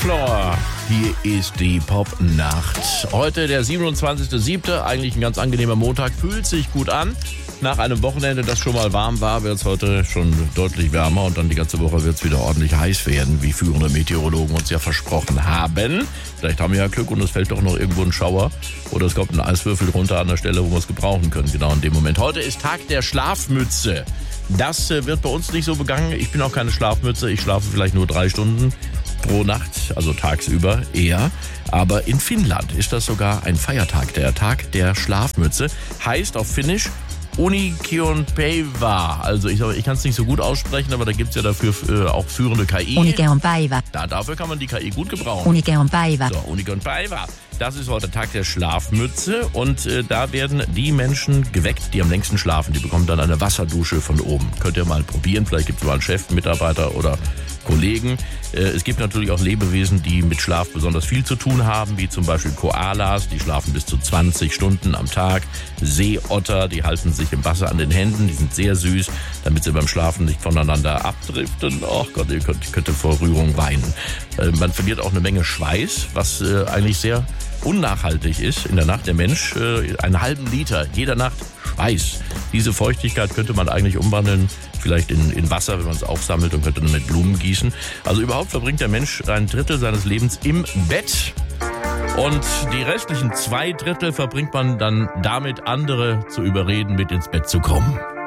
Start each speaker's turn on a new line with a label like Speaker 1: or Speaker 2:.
Speaker 1: Dancefloor. Hier ist die Popnacht. Heute der 27.07. Eigentlich ein ganz angenehmer Montag. Fühlt sich gut an. Nach einem Wochenende, das schon mal warm war, wird es heute schon deutlich wärmer. Und dann die ganze Woche wird es wieder ordentlich heiß werden, wie führende Meteorologen uns ja versprochen haben. Vielleicht haben wir ja Glück und es fällt doch noch irgendwo ein Schauer. Oder es kommt ein Eiswürfel runter an der Stelle, wo wir es gebrauchen können. Genau in dem Moment. Heute ist Tag der Schlafmütze. Das wird bei uns nicht so begangen. Ich bin auch keine Schlafmütze. Ich schlafe vielleicht nur 3 Stunden pro Nacht, also tagsüber eher. Aber in Finnland ist das sogar ein Feiertag, der Tag der Schlafmütze. Heißt auf Finnisch Unikionpäivä. Also ich kann es nicht so gut aussprechen, aber da gibt es ja dafür auch führende KI.
Speaker 2: Unikionpäivä.
Speaker 1: Dafür kann man die KI gut gebrauchen.
Speaker 2: Unikionpäivä.
Speaker 1: So, Unikionpäivä. Das ist heute Tag der Schlafmütze und da werden die Menschen geweckt, die am längsten schlafen. Die bekommen dann eine Wasserdusche von oben. Könnt ihr mal probieren, vielleicht gibt es mal einen Chef, Mitarbeiter oder Kollegen. Es gibt natürlich auch Lebewesen, die mit Schlaf besonders viel zu tun haben, wie zum Beispiel Koalas, die schlafen bis zu 20 Stunden am Tag. Seeotter, die halten sich im Wasser an den Händen, die sind sehr süß, damit sie beim Schlafen nicht voneinander abdriften. Oh Gott, ihr könnt vor Rührung weinen. Man verliert auch eine Menge Schweiß, was eigentlich sehr unnachhaltig ist. In der Nacht der Mensch einen halben Liter jeder Nacht Schweiß. Diese Feuchtigkeit könnte man eigentlich umwandeln, vielleicht in Wasser, wenn man es aufsammelt, und könnte dann mit Blumen gießen. Also überhaupt verbringt der Mensch 1/3 seines Lebens im Bett. Und die restlichen 2/3 verbringt man dann damit, andere zu überreden, mit ins Bett zu kommen.